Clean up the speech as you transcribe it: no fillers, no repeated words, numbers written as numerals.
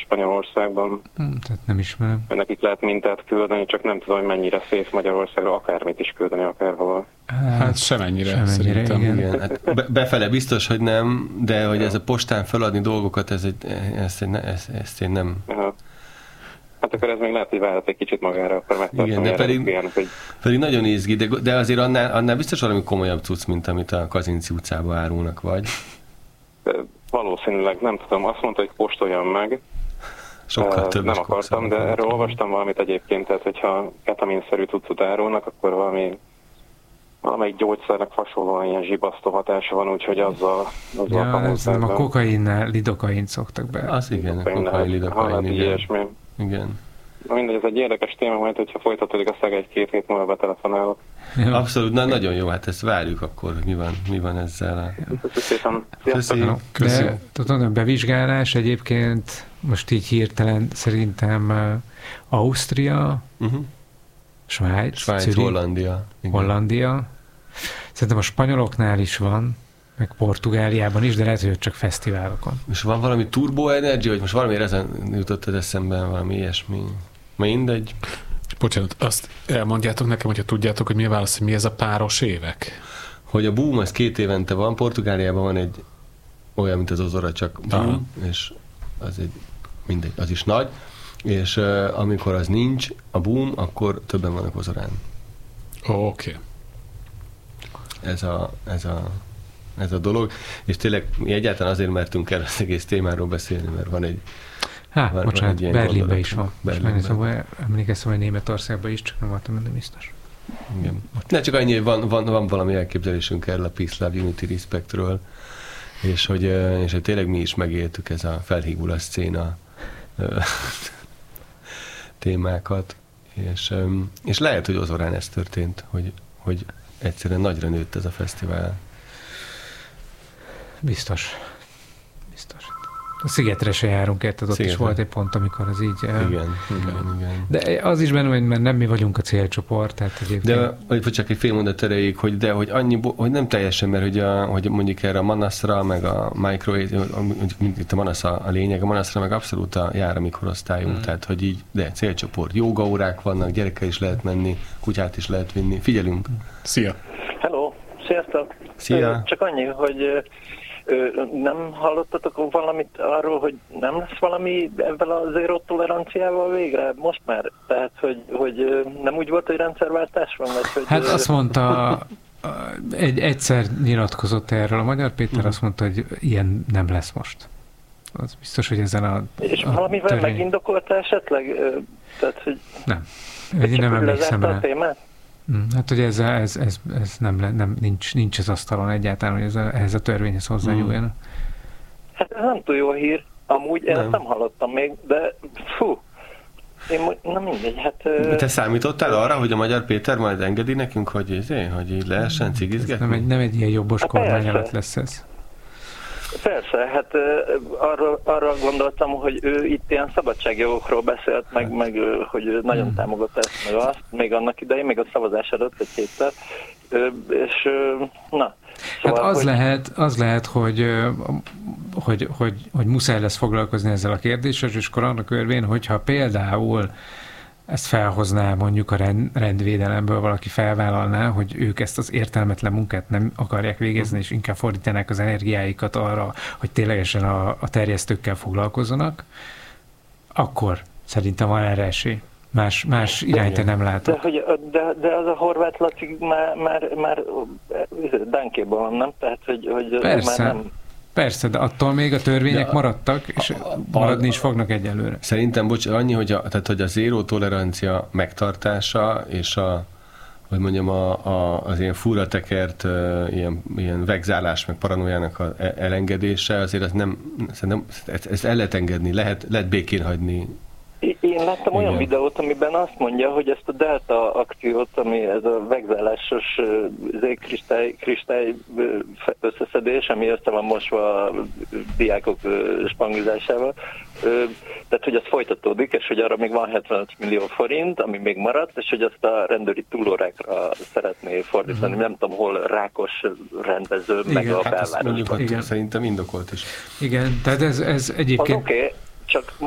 Spanyolországban. Tehát nem ismerem. Nekik lehet mintát küldeni, csak nem tudom, hogy mennyire szép Magyarországra akármit is küldeni akárhol. Hát semennyire szerintem. Igen. Hát befele biztos, hogy nem, de hogy ez a postán feladni dolgokat, ezt én nem... Aha. Hát akkor ez még lehet, hogy várhat egy kicsit magára, akkor megtartom. Igen, de pedig nagyon izgi, de azért annál biztos valami komolyabb cucc, mint amit a Kazinci utcában árulnak, vagy? De valószínűleg, nem tudom, azt mondta, hogy postoljam meg. Sokkal több. Nem akartam, de erről olvastam valamit egyébként, tehát hogyha ketaminszerű cuccot árulnak, akkor valamelyik gyógyszernek hasonlóan ilyen zsibasztó hatása van, úgyhogy azzal nem a kokainnál lidokaint szoktak be. Az igen, a kokain, lidokain, igen. Na mindegy, ez egy érdekes téma, majd hogyha folytatódik a szeg egy-két hét múlva betelefonálok. Ja. Abszolút, nagyon jó, hát ezt várjuk akkor, hogy mi van ezzel. Köszönöm. De tudom, bevizsgálás egyébként most így hirtelen szerintem Ausztria, Svájc, Zürich, Hollandia. Szerintem a spanyoloknál is van, meg Portugáliában is, de lehet, hogy csak fesztiválokon. És van valami Turbo Energy, vagy most valamiért ezen jutott az eszembe, valami ilyesmi? Mindegy. Bocsánat, azt elmondjátok nekem, hogyha tudjátok, hogy mi a válasz, hogy mi ez a páros évek? Hogy a boom, az 2 évente van, Portugáliában van egy olyan, mint az Ozora, csak boom, és az is nagy, és amikor az nincs, a boom, akkor többen vannak Ozorán. Oké. Ez a dolog, és tényleg mi egyáltalán azért mertünk el az egész témáról beszélni, mert van egy bocsánat, Berlinben is van. Szóval emlékeztem, hogy Németországban is, csak nem voltam benne biztos. Igen. Ne csak annyi, hogy van valami elképzelésünk erről a Peace, Love, Unity, Respectről, és hogy tényleg mi is megéltük ez a felhígul a szcéna témákat, és lehet, hogy Ozorán ez történt, hogy egyszerűen nagyra nőtt ez a fesztivál. Biztos. A Szigetre se járunk, érted? Ott is volt egy pont, amikor az így... Igen. De az is benne, hogy nem mi vagyunk a célcsoport, tehát egyébként... De csak egy fél mondat erejéig, hogy nem teljesen, mert hogy mondjuk erre a Manasra, meg a Micro, itt a Manas a lényeg, a Manasra meg abszolút a járami korosztályunk, tehát hogy így, de célcsoport, jógaórák vannak, gyerekkel is lehet menni, kutyát is lehet vinni, figyelünk. Szia! Hello, sziasztok! Szia! Csak annyi, hogy nem hallottatok valamit arról, hogy nem lesz valami ebben a zéró toleranciával végre? Most már? Tehát, hogy nem úgy volt, hogy rendszerváltás van? Vagy, hogy hát azt mondta, egyszer nyilatkozott erről a Magyar Péter, azt mondta, hogy ilyen nem lesz most. Az biztos, hogy ezen a és valamivel megindokolta esetleg? Tehát, hogy nem. Én nem emlékszem rá. Hát, hogy ez nem nincs az asztalon egyáltalán, hogy ehhez a törvényhez hozzányúljanak. Hát ez nem túl jó hír. Amúgy én ezt nem hallottam még, de nem mindegy, hát... Te számítottál arra, hogy a Magyar Péter majd engedi nekünk, hogy így lehessen cigizgetni? Nem egy ilyen jobbos kormány alatt lesz ez. Persze, hát arra gondoltam, hogy ő itt ilyen szabadságjogokról beszélt, meg hogy nagyon támogatta ezt, meg azt, még annak idején, még a szavazás előtt egy héttel, és na. Szóval, hát az lehet, hogy muszáj lesz foglalkozni ezzel a kérdéssel, és akkor annak örvén, hogyha például ezt felhozná mondjuk a rendvédelemből, valaki felvállalná, hogy ők ezt az értelmetlen munkát nem akarják végezni, és inkább fordítanák az energiáikat arra, hogy ténylegesen a terjesztőkkel foglalkozzanak, akkor szerintem van erre esély. Más irányt nem látok. De az a Horváth Laci már Dánkéban van, nem? Tehát, hogy persze. Már nem... Persze, de attól még a törvények maradtak, és maradni is fognak egyelőre. Szerintem, annyi, hogy a zéró tolerancia megtartása, és az ilyen furatekert, ilyen vegzálás, meg paranoiának az elengedése, azért az szerintem ezt el lehet engedni, lehet békén hagyni. Én láttam olyan videót, amiben azt mondja, hogy ezt a Delta akciót, ami ez a vegzálásos kristály összeszedés, ami össze van mosva a diákok spangizásával, tehát hogy az folytatódik, és hogy arra még van 75 millió forint, ami még maradt, és hogy azt a rendőri túlórákra szeretné fordítani. Nem tudom, hol Rákos rendező, igen, meg a belvárosban. Szerintem indokolt is. Igen, tehát ez egyébként... Az oké, csak